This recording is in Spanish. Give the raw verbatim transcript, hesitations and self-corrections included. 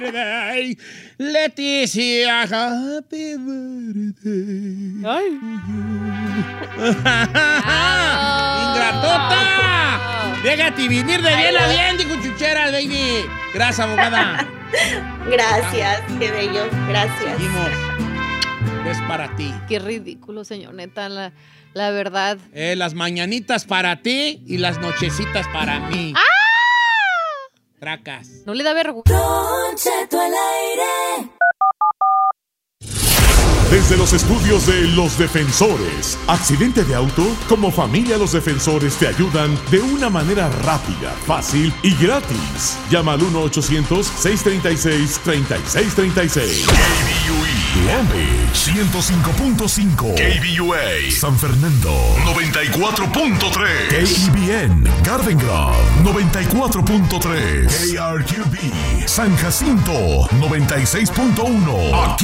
birthday, Leticia, happy birthday. Ay. ¡Ingratota! Déjate venir de bien a bien, dijo Chuchera, baby. Gracias, abogada. Gracias, qué bello. Gracias. Seguimos. Es para ti. Qué ridículo, señor, neta, la, la verdad. Eh, las mañanitas para ti y las nochecitas para mí. ¡Ah! Tracas. No le da vergüenza. Don Cheto al aire. Desde los estudios de Los Defensores. ¿Accidente de auto? Como familia, Los Defensores te ayudan de una manera rápida, fácil y gratis. Llama al uno ochocientos, seiscientos treinta y seis, treinta y seis treinta y seis. K B U E Long Beach ciento cinco punto cinco. K B U A San Fernando noventa y cuatro punto tres. K E B N Garden Grove noventa y cuatro punto tres. K R Q B San Jacinto noventa y seis punto uno. Aquí